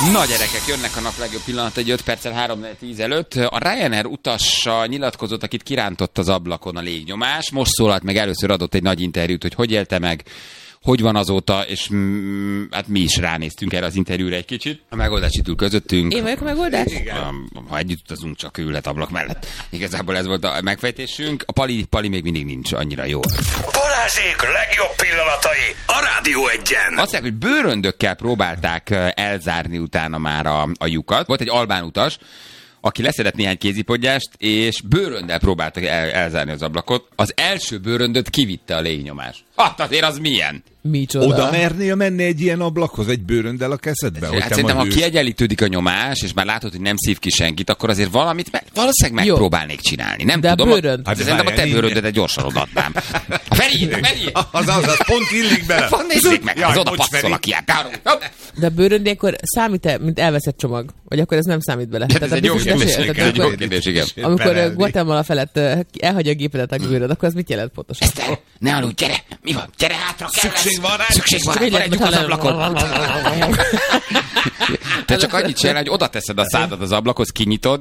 Na gyerekek, jönnek a nap legjobb pillanat egy 5 perccel 3-10 előtt. A Ryanair utassa nyilatkozott, akit kirántott az ablakon a légnyomás. Most szólalt meg, először adott egy nagy interjút, hogy élte meg, hogy van azóta, és hát mi is ránéztünk erre az interjúra egy kicsit. A megoldás itt ül közöttünk. Én vagyok a megoldás? Ha együtt utazunk, csak ülhet ablak mellett. Igazából ez volt a megfejtésünk. A Pali még mindig nincs annyira jó. Balázsék legjobb pillanatai a Rádió 1-en. Azt mondják, hogy bőröndökkel próbálták elzárni utána már a lyukat. Volt egy albán utas, aki leszedett néhány kézipodgyást, és bőrönddel próbáltak elzárni az ablakot. Az első bőröndöt kivitte a légnyomás. Hát azért az milyen? Micsoda? Oda mernél menni egy ilyen ablakhoz, egy bőrönddel a kezedbe? Hát szerintem, ha kiegyenlítődik a nyomás, és már látod, hogy nem szív ki senkit, akkor azért valamit valószínűleg megpróbálnék csinálni. Nem de tudom. A bőrönd. Hát szerintem a te bőröndedet gyorsan odaadnám. Feri! Az pont illik bele. Nézzék meg, az oda passzol a kiát. De a bőrönd ilyenkor számít-e, mint elveszett csomag? Vagy akkor ez nem számít bele? Ez egy jó kérdés, igen. Amikor Guatemala felett elhagyja a gépedet a bőrönd, akkor ez mit jelent pontosan? Eszter, ne aludj, gyere! Mi van? Gyere hátra, kell lesz! Szükség van rá! Szükség van rá, maradjuk az ablakon! Te csak annyit csinálj, hogy oda teszed a szádat az ablakhoz, kinyitod.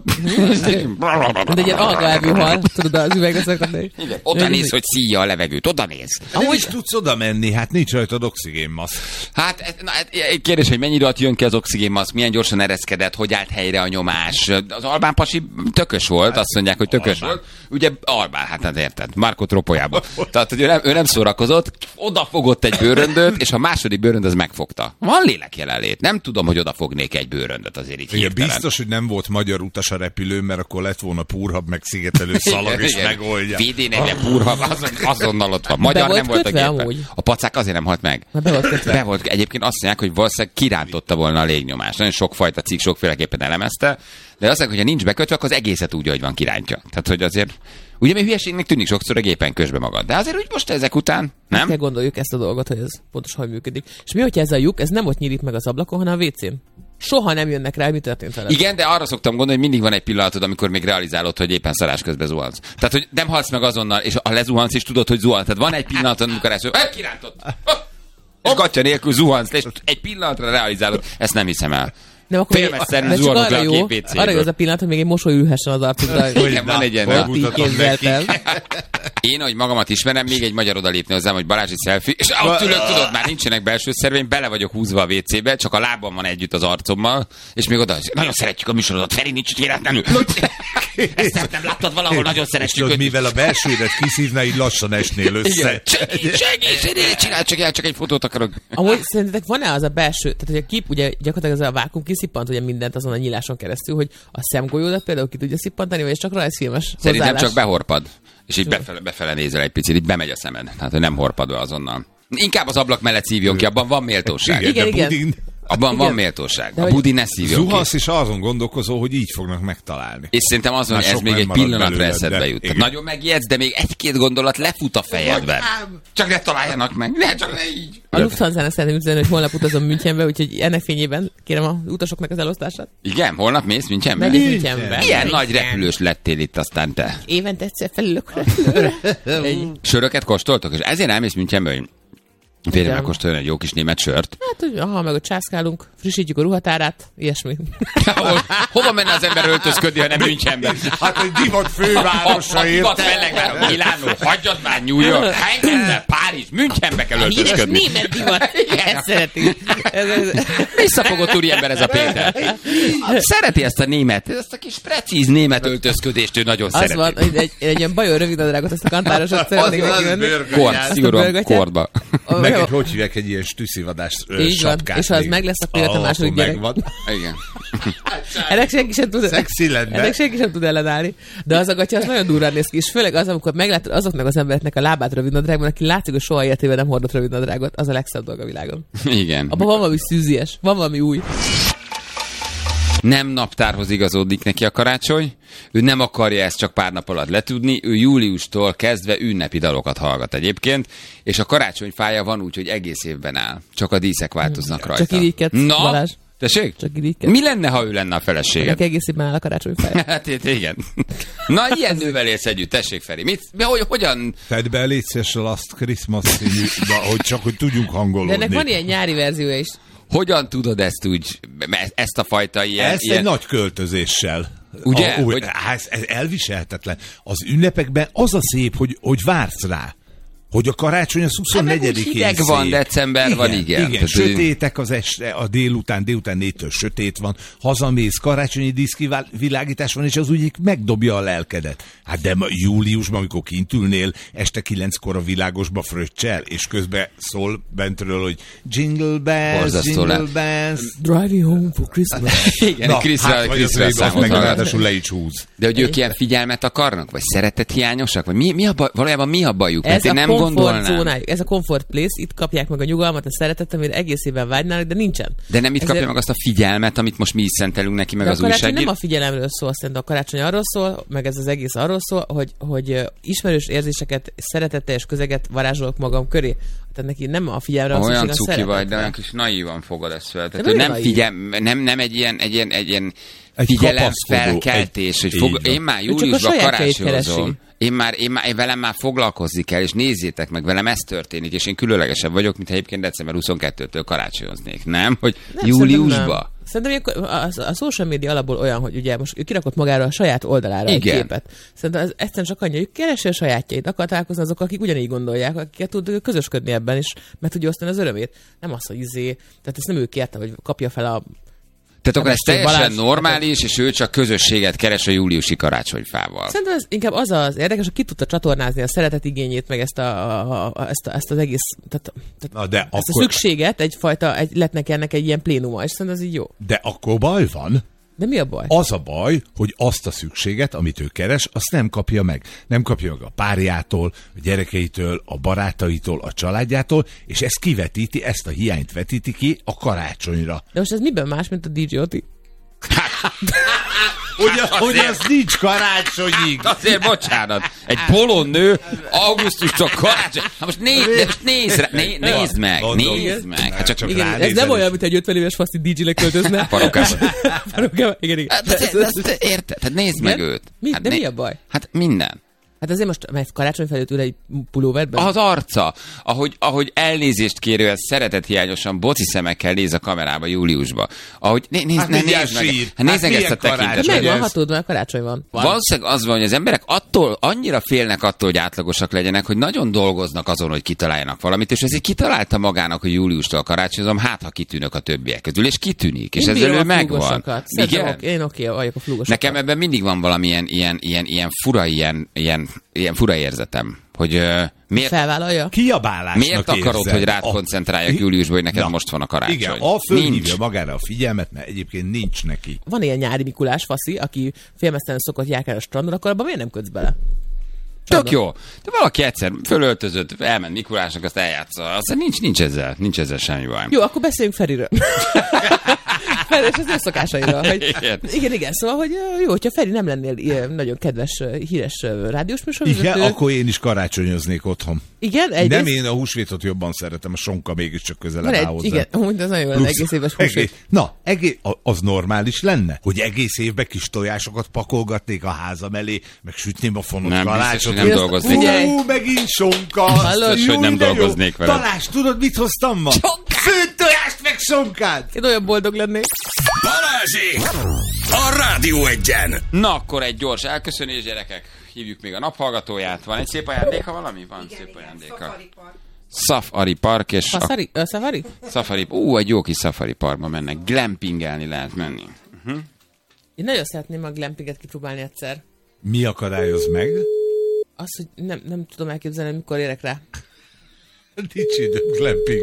Mint egy ilyen algaelvű hal, tudod, az üvegeszeket. Igen, oda néz, hogy szíja a levegőt, oda néz. Nem is tudsz oda menni, hát nincs rajtad oxigénmaszk. Hát, egy kérdés, hogy mennyi idő alatt jön ki az oxigénmaszk, milyen gyorsan ereszkedett, hogy állt helyre a nyomás. Az albán pasi tökös volt, azt mondják, hogy tökös volt. Ugye albán, hát érted, Marco Tropojában. Tehát, hogy ő nem szórakozott, odafogott egy bőröndöt, és a második bőrönd az megfogta. Van lélek jelenlét. Nem tudom, hogy odafognék egy bőröndöt azért így hirtelen. Biztos, hogy nem volt magyar utas a repülőn, mert akkor lett volna púrhab, meg szigetelő szalag, és megoldja. VD-4-ben púrhab, azonnal ott van. Magyar nem volt a gépen. A pacák azért nem halt meg. Be volt. Egyébként azt mondják, hogy valószínűleg kirántotta volna a légnyomást. Nagyon sokfajta cikk sokféleképpen elemezte, de azt mondják, hogy ha nincs bekötve, akkor az egészet úgy, hogy van kirántja. Tehát, hogy azért ugye még hülyeségnek tűnik sokszor a gépen közbe magad. De azért úgy most ezek után, nem? Kell gondoljuk ezt a dolgot, hogy ez pontosan hogy működik. És mi, hogyha ez a lyuk, ez nem ott nyílik meg az ablakon, hanem a WC-n. Soha nem jönnek rá, hogy mi történt vele. Igen, de arra szoktam gondolni, hogy mindig van egy pillanatod, amikor még realizálod, hogy éppen szarás közben zuhansz. Tehát, hogy nem halsz meg azonnal, és ha lezuhansz, és tudod, hogy zuhansz. Tehát van egy pillanatod, amikor ezt kirántott. És gatya nélkül zuhansz, és egy pillanatra realizálod. Ezt nem hiszem el. Nem, akkor félmezszerűen zuhanok le a gép WC-ből. Arra jó az a pillanat, hogy még egy mosoly ülhessen az arcodra. Igen, van egy ilyen. Képzeltem. Én, ahogy magamat ismerem, még egy magyar odalépni hozzám, hogy Balázsi selfie, és ott ülök, tudod, már nincsenek belső szerveim, bele vagyok húzva a WC-be, csak a lábam van együtt az arcommal, és még oda, nagyon szeretjük a műsorodat, Feri, nincs véletlenül. Ezt nem láttad valahol, nagyon szeretjük. És mivel a belsődet kiszívná, így lassan esnél össze. Segíts, csinálj csak egy fotót akarok. Amúgy szerintetek van-e az a belső, tehát hogy a kép, ugye gyakorlatilag ez a vákum kiszippant ugye mindent azon a nyíláson keresztül, hogy a szemgolyódat például ki tudja szippantani, vagy ez csak rajzfilmes Szerintem csak behorpad. És így befele nézel egy picit, így bemegy a szemed. Tehát, hogy nem horpad be azonnal. Inkább az ablak mellett szívjon ki, abban van méltóság. Igen. Abban van méltóság. A budi ne szívjon ki. Zuhansz is azon gondolkozol, hogy így fognak megtalálni. És szerintem azon, hogy ez még egy pillanatra eszedbe jut. Tehát nagyon megijedsz, de még egy-két gondolat lefut a fejedben. Csak ne találjanak meg. Csak ne így. A Lufthansa-nak szeretném üzenni, hogy holnap utazom Münchenbe, úgyhogy ennek fényében kérem az utasoknak az elosztását. Igen, holnap mész Münchenbe? Milyen nagy repülős lettél itt aztán te? Évente egyszer felülök repülőre. Söröket kóstoltok? És ezért elmész Münchenbe, hogy férjem megkóstoljon egy jó kis német sört. Hát, ha meg ott császkálunk, frissítjük a ruhatárát, ilyesmi. Hova menne az ember öltözködni, ha nem Münchenbe? Hát egy divat fővárosa érte. Divat fellegváros, Milánó, hagyjad már New York, Párizs, Münchenbe kell öltözködni. Híres német divat, ezt szeretünk. Visszafogott úriember ez a Péter. Szereti ezt a német, ezt a kis precíz német öltözködést, ő nagyon szereti. Az van, hogy egy ilyen bajor rövidnadrágot, ezt a kantárosat szeretnék neki venni. Kord, szigorúan kordba. Meg hogy hívják egy ilyen stüsszivadás sapkát. És ha az meg lesz, akkor jött a második gyerek. Igen. Ennek senki sem tud. Szexi lenne. Ennek senki sem tud ellenállni. De az a gatya, az nagyon durrán néz ki. És főleg az, amikor meglátod azoknak az embereknek a lábát rövidnadrágban, aki látszik, hogy soha életében nem hordott rövidnadrágot, az a legszebb dolog a világon. Igen. Abban van valami szűzies, van valami új. Nem naptárhoz igazódik neki a karácsony, ő nem akarja ezt csak pár nap alatt letudni, ő júliustól kezdve ünnepi dalokat hallgat egyébként, és a karácsonyfája van úgy, hogy egész évben áll. Csak a díszek változnak rajta. Csak irigykedsz, Balázs. Tessék? Csak irigykedsz. Mi lenne, ha ő lenne a feleséged? Ennek egész évben áll a karácsonyfája. Hát igen. Na, ilyen nővel élsz együtt, tessék Feri. Hogyan? Tedd be légy szíves a Last Christmas színű, hogy csak hogy tudjunk hangolódni. De ennek van ilyen nyári verziója is. Hogyan tudod ezt úgy, ezt a fajta ilyen... Ezt egy nagy költözéssel. Ugye? Ez elviselhetetlen. Az ünnepekben az a szép, hogy vársz rá. Hogy a karácsony az 24-én hideg van, december van, igen. Igen, sötétek az este, a délután 4-től sötét van, hazamész, karácsonyi díszkivilágítás van, és az úgy megdobja a lelkedet. Hát de júliusban, amikor kint ülnél, este 9-kor a világosba fröccsel, és közben szól bentről, hogy Jingle bells, Jingle bells. Driving home for Christmas. Igen, Na, Krisztra számot meg hallgat. ráadásul le is húz. De hogy ők ilyen figyelmet akarnak? Vagy szeretethiányosak? Vagy mi a baj, valójában mi a bajuk? Ez Mert én nem gondolnám. Ez a comfort place, itt kapják meg a nyugalmat, a szeretetet, amire egész évben vágynának, de nincsen. De nem itt kapja meg azt a figyelmet, amit most mi is szentelünk neki, meg de az a karácsony újságír. nem a figyelemről szól, szerintem a karácsony arról szól, meg ez az egész arról szól, hogy ismerős érzéseket, szeretetteljes közeget varázsolok magam köré. Tehát neki nem a figyelemre van Olyan szükség, a cuki vagy, de szeretetre. olyan kis naívan fogod ezt fel. Tehát, De hogy mi nem naív? nem egy ilyen Egy figyelemfelkeltés, hogy így van. én már Ő csak a júliusban sajátjait karácsonyozom. Én velem már foglalkozni kell, és nézzétek meg, velem ez történik, és én különlegesebb vagyok, mint egyébként december 22-től karácsonyoznék, nem? Hogy Nem, júliusba. Szerintem a social media alapból olyan, hogy ugye most ő kirakott magára a saját oldalára egy Igen. képet. Szerintem ez egyszerűen csak annyi, hogy keresi a sajátjait, akar találkozni azok, akik ugyanígy gondolják, akikkel tud közösködni ebben, és meg tudja osztani az örömét. Nem az, hogy tehát ezt nem ő kérte, hogy kapja fel a... Tehát akkor ez teljesen Balázs, normális, és ő csak közösséget keres a júliusi karácsonyfával. Szerintem ez inkább az érdekes, hogy ki tudta csatornázni a szeretetigényét, meg ezt az egész, Na, de ezt a szükséget, lett neki ennek egy ilyen plénuma, és szerintem ez így jó. De akkor baj van. De mi a baj? Az a baj, hogy azt a szükséget, amit ő keres, azt nem kapja meg. Nem kapja meg a párjától, a gyerekeitől, a barátaitól, a családjától, és ezt kivetíti, ezt a hiányt vetíti ki a karácsonyra. De most ez miben más, mint a DJ Oti? Hogy az nincs karácsonyig. Azért bocsánat, egy polon nő augusztustól karácsony. Hát most nézd meg. Hát csak Igen, ez ránézel nem is. olyan, mint egy 50 éves faszti DJ-le költözne. Parókában. Parókában, igen. Érted? Hát nézd meg őt. De mi a baj? Hát minden. Hát azért most, mert karácsony felőtt ül egy pulóverben. Az arca, ahogy elnézést kérően szeretethiányosan boci szemekkel néz a kamerába júliusba. Ahogy nézd meg ezt a tekintetet. De megvan, hatód, mert karácsony van. Valószínűleg az van, hogy az emberek annyira félnek attól, hogy átlagosak legyenek, hogy nagyon dolgoznak azon, hogy kitaláljanak valamit, és ezért kitalálta magának, hogy júliustól karácsonyozom, hát ha kitűnök a többiek közül, és kitűnik, és ezzel ő megvan. Igen? Én oké vagyok a flúgosokat. Nekem ebben mindig van valamilyen ilyen fura érzetem, hogy miért... Felvállalja? Kiabálásnak Miért akarod, érzed? hogy rád koncentráljak júliusban, hogy neked most van a karácsony? Igen, fölhívja magára a figyelmet, mert egyébként nincs neki. Van ilyen nyári Mikulás faszi, aki félmeztelen szokott járkálni a strandon, akkor abban miért nem kötsz bele? Tök jó. De valaki egyszer fölöltözött, elment Mikulásnak, azt eljátsza. Aztán nincs ezzel semmi baj. Jó, akkor beszéljünk Feriről. Feri, és az ő szokásairól. Hogy, igen, szóval, hogy jó, hogyha Feri nem lennél ilyen nagyon kedves, híres rádiós műsorvezető. Igen, akkor én is karácsonyoznék otthon. Igen, nem én a húsvétot jobban szeretem, a sonka mégiscsak közelebb áll hozzá. Igen, amúgy az nagyon jó lenne, egész éves húsvét. Az normális lenne, hogy egész évben kis tojásokat pakolgatnék a házam elé, meg sütném a fonott kalácsot. Nem dolgoznék. Megint sonka! Biztos, hogy nem dolgoznék vele. Talás, tudod, mit hoztam ma? Főtt tojást, meg sonkát! Én olyan boldog lennék. Balázsék! A Rádió Egyen! Na, akkor egy gyors elköszönés, gyerekek. Hívjuk még a naphallgatóját. Van egy szép ajándéka valami? Van szép ajándéka. Safari Park és... Safari? Safari. Egy jó kis Safari Parkba mennek. Glampingelni lehet menni. Én nagyon szeretném a glampinget kipróbálni egyszer. Mi akadályoz meg? Az, hogy nem tudom elképzelni, mikor érek rá. Nincs idő glamping.